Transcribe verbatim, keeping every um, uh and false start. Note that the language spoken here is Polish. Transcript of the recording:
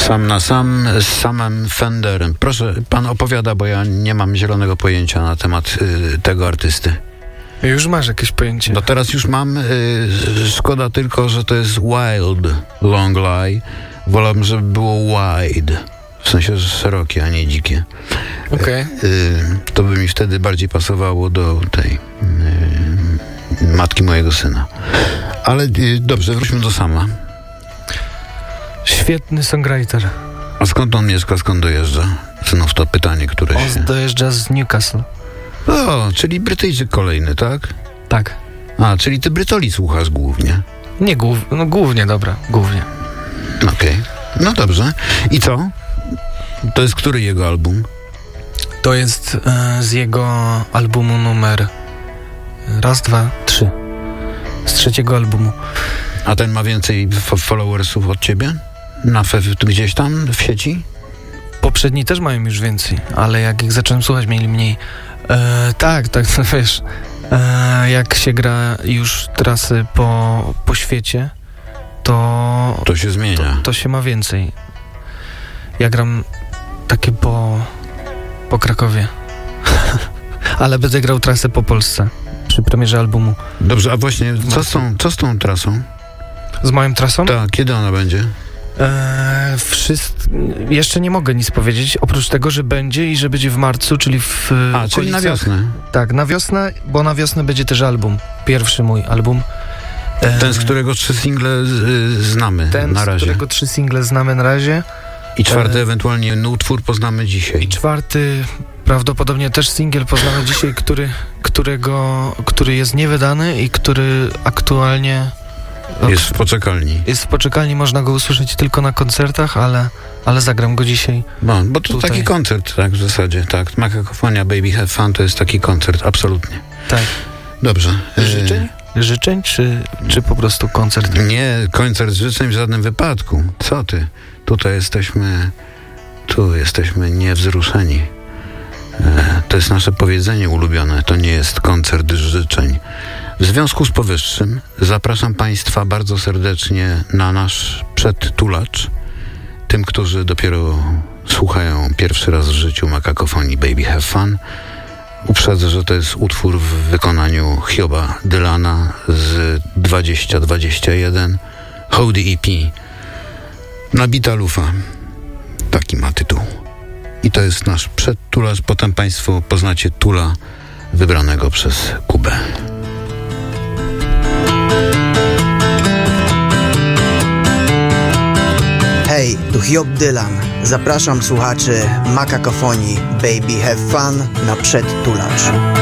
Sam na sam z samym Fenderem. Proszę, pan opowiada, bo ja nie mam zielonego pojęcia na temat y, tego artysty. Już masz jakieś pojęcie. No teraz już mam. Y, szkoda tylko, że to jest Wild Long Lie. Wolałbym, żeby było wide. W sensie, że szerokie, a nie dzikie. Okej. Okay. Y, to by mi wtedy bardziej pasowało do tej y, matki mojego syna. Ale y, dobrze, wróćmy do Sama. Świetny songwriter. A skąd on mieszka, skąd dojeżdża? Znów to pytanie, które On się... dojeżdża z Newcastle. O, czyli Brytyjczyk kolejny, tak? Tak. A, czyli ty Brytoli słuchasz głównie. Nie głów... no głównie, dobra, głównie. Okej, okay. No dobrze. I co? To jest który jego album? To jest e, z jego albumu numer raz, dwa, trzy. Z trzeciego albumu. A ten ma więcej f- followersów od ciebie? Na fe- gdzieś tam w sieci? Poprzedni też mają już więcej, ale jak ich zacząłem słuchać, mieli mniej. E, tak, tak, no wiesz, e, jak się gra już trasy po, po świecie, to... To się zmienia. To, to się ma więcej. Ja gram takie po, po Krakowie. Ale będę grał trasę po Polsce przy premierze albumu. Dobrze, a właśnie, co z tą, co z tą trasą? Z moją trasą? Tak, kiedy ona będzie? Eee, wszyst... Jeszcze nie mogę nic powiedzieć, oprócz tego, że będzie i że będzie w marcu, czyli w A, czyli na wiosnę. Tak, na wiosnę, bo na wiosnę będzie też album. Pierwszy mój album. Eee, Ten, z którego trzy single y, znamy ten, na razie. z którego trzy single znamy na razie. I czwarty eee, ewentualnie utwór poznamy dzisiaj. I czwarty prawdopodobnie też singiel poznamy dzisiaj, który, którego, który jest niewydany i który aktualnie... Jest w poczekalni. Jest w poczekalni, można go usłyszeć tylko na koncertach, ale, ale zagram go dzisiaj. No, bo to tutaj. taki koncert, tak, w zasadzie, tak. Makakofonia, Baby Have Fun to jest taki koncert, absolutnie. Tak. Dobrze. Życzeń? Życzeń, czy, czy po prostu koncert? Nie, koncert życzeń w żadnym wypadku. Co ty? Tutaj jesteśmy, tu jesteśmy niewzruszeni. E, to jest nasze powiedzenie ulubione, to nie jest koncert życzeń. W związku z powyższym zapraszam Państwa bardzo serdecznie na nasz przedtulacz. Tym, którzy dopiero słuchają pierwszy raz w życiu Makakofonii Baby Have Fun, uprzedzę, że to jest utwór w wykonaniu Hioba Dylana z dwadzieścia dwadzieścia jeden Howdy E P. Nabita lufa. Taki ma tytuł. I to jest nasz przedtulacz. Potem Państwo poznacie tula wybranego przez Kubę. Hej, tu Hiob Dylan. Zapraszam słuchaczy Makakofonii Baby Have Fun na przedtulacz.